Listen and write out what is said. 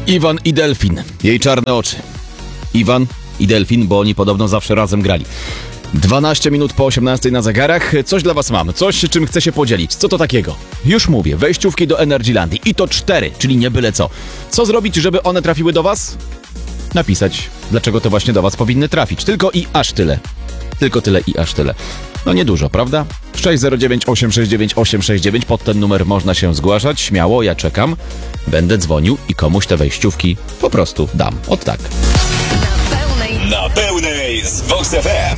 Iwan i Delfin. Jej czarne oczy. Iwan i Delfin, bo oni podobno zawsze razem grali. 12 minut po 18 na zegarach. Coś dla was mam. Coś, czym chcę się podzielić. Co to takiego? Już mówię. Wejściówki do Energylandii. I to 4, czyli nie byle co. Co zrobić, żeby one trafiły do was? Napisać, dlaczego to właśnie do was powinny trafić. Tylko i aż tyle. Tylko tyle i aż tyle. No niedużo, prawda? 609 869 869. Pod ten numer można się zgłaszać. Śmiało, ja czekam. Będę dzwonił i komuś te wejściówki po prostu dam. Od tak. Na pełnej z Vox FM.